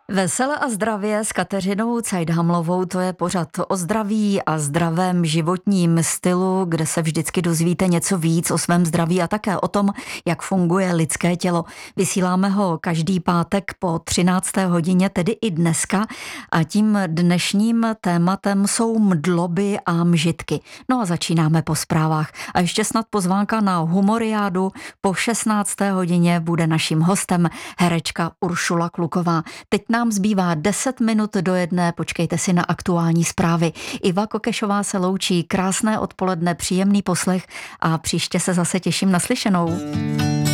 Vesele a zdravě s Kateřinou Cajdhamlovou, to je pořad o zdraví a zdravém životním stylu, kde se vždycky dozvíte něco víc o svém zdraví a také o tom, jak funguje lidské tělo. Vysíláme ho každý pátek po 13. hodině, tedy i dneska, a tím dnešním tématem jsou mdloby a mžitky. No a začínáme po zprávách. A ještě snad pozvánka na humoriádu. Po 16. hodině bude naším hostem herečka Uršula Kluková. Teď nám zbývá 10 minut do 1, počkejte si na aktuální zprávy. Iva Kokešová se loučí, krásné odpoledne, příjemný poslech a příště se zase těším na slyšenou.